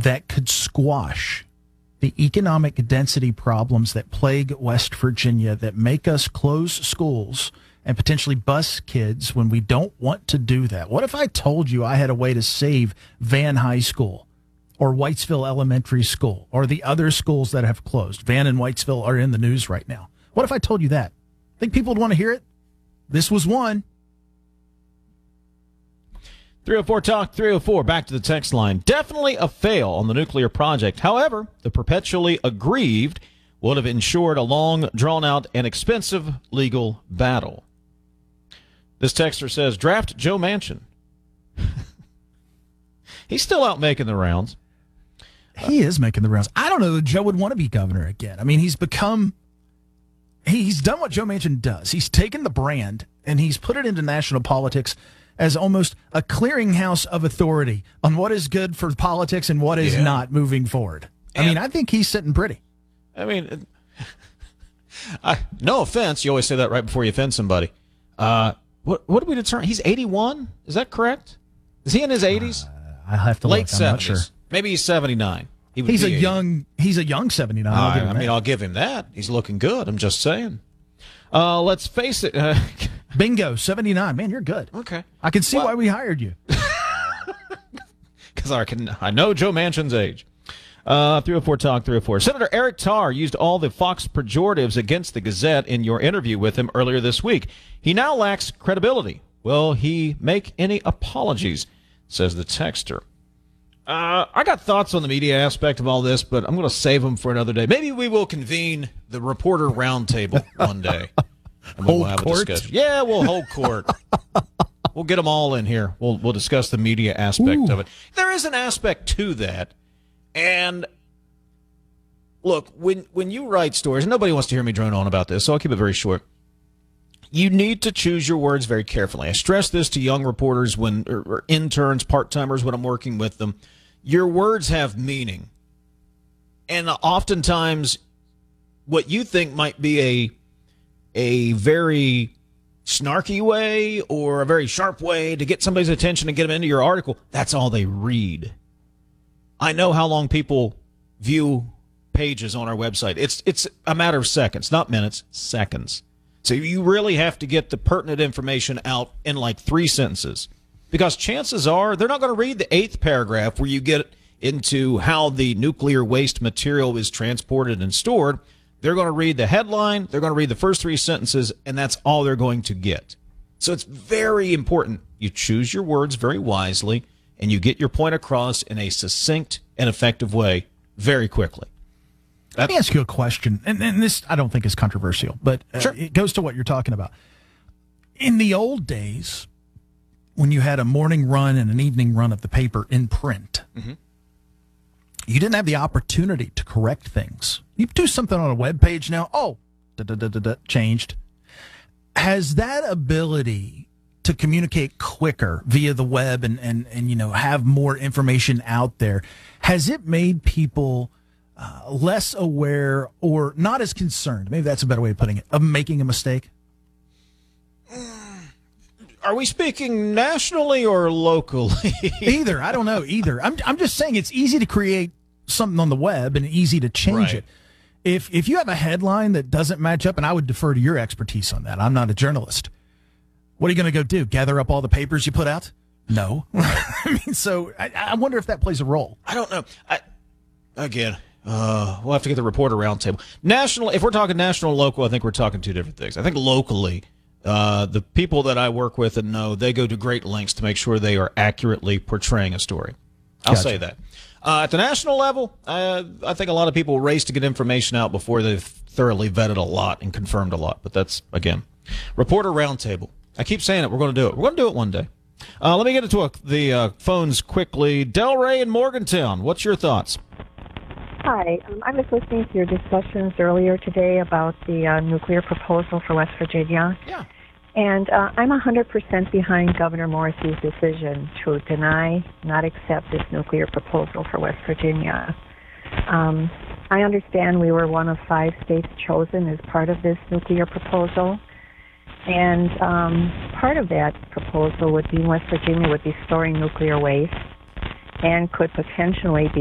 that could squash the economic density problems that plague West Virginia, that make us close schools and potentially bus kids when we don't want to do that? What if I told you I had a way to save Van High School or Whitesville Elementary School or the other schools that have closed? Van and Whitesville are in the news right now. What if I told you that? Think people would want to hear it? This was one. 304 Talk 304, back to the text line. Definitely a fail on the nuclear project. However, the perpetually aggrieved would have ensured a long, drawn-out, and expensive legal battle. This texter says, draft Joe Manchin. He's still out making the rounds. He is making the rounds. I don't know that Joe would want to be governor again. I mean, he's done what Joe Manchin does. He's taken the brand and he's put it into national politics as almost a clearinghouse of authority on what is good for politics and what is not moving forward. I think he's sitting pretty. I mean, no offense. You always say that right before you offend somebody. What did we determine? He's 81? Is that correct? Is he in his 80s? I'll have to Late look. I'm 70s. not sure. Maybe he's 79. He's a young 79. I'll give him that. He's looking good. I'm just saying. Let's face it. Bingo, 79. Man, you're good. Okay. I can see why we hired you. Because I know Joe Manchin's age. 304 Talk 304. Senator Eric Tarr used all the Fox pejoratives against the Gazette in your interview with him earlier this week. He now lacks credibility. Will he make any apologies? Says the texter. I got thoughts on the media aspect of all this, but I'm going to save them for another day. Maybe we will convene the reporter roundtable one day. And we'll have court? a discussion. Yeah, we'll hold court. We'll get them all in here. We'll discuss the media aspect of it. There is an aspect to that. And look, when you write stories, and nobody wants to hear me drone on about this, so I'll keep it very short. You need to choose your words very carefully. I stress this to young reporters or interns, part-timers when I'm working with them. Your words have meaning. And oftentimes what you think might be a very snarky way or a very sharp way to get somebody's attention and get them into your article, that's all they read. I know how long people view pages on our website. It's a matter of seconds, not minutes, seconds. So you really have to get the pertinent information out in like 3 sentences, because chances are they're not going to read the 8th paragraph where you get into how the nuclear waste material is transported and stored. They're going to read the headline, they're going to read the first 3 sentences, and that's all they're going to get. So it's very important you choose your words very wisely and you get your point across in a succinct and effective way very quickly. Let me ask you a question, and this I don't think is controversial, but Sure. It goes to what you're talking about. In the old days, when you had a morning run and an evening run of the paper in print, you didn't have the opportunity to correct things. You do something on a web page now, changed. Has that ability to communicate quicker via the web and have more information out there, has it made people less aware or not as concerned, maybe that's a better way of putting it, of making a mistake? Are we speaking nationally or locally? Either. I don't know. Either. I'm just saying it's easy to create something on the web and easy to change it. If you have a headline that doesn't match up, and I would defer to your expertise on that. I'm not a journalist. What are you going to go do? Gather up all the papers you put out? No. I mean, so I wonder if that plays a role. I don't know. We'll have to get the reporter roundtable. National, if we're talking national and local, I think we're talking two different things. I think locally, the people that I work with and know, they go to great lengths to make sure they are accurately portraying a story. I'll say that. At the national level, I think a lot of people race to get information out before they've thoroughly vetted a lot and confirmed a lot. But that's, again, reporter roundtable. I keep saying it. We're going to do it. We're going to do it one day. Let me get into the phones quickly. Delray in Morgantown, what's your thoughts? Hi. I was listening to your discussions earlier today about the nuclear proposal for West Virginia. Yeah. And I'm 100% behind Governor Morrissey's decision to deny, not accept this nuclear proposal for West Virginia. I understand we were one of 5 states chosen as part of this nuclear proposal. And part of that proposal would be West Virginia would be storing nuclear waste and could potentially be